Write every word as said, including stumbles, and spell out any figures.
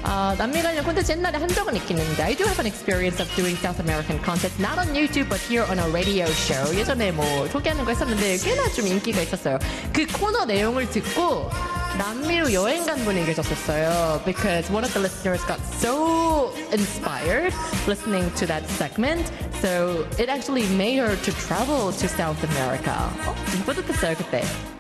아, 남미 관련 콘텐츠 옛날에 한 적은 있긴 있는데 I do have an experience of doing South American content not on YouTube but here on a radio show. 예전에 뭐 소개하는 거 했었는데 꽤나 좀 인기가 있었어요. 그 코너 내용을 듣고 남미로 여행 간 분이 계셨었어요. Because one of the listeners got so inspired listening to that segment. So it actually made her to travel to South America. 어? 뿌듯했어요, 그때.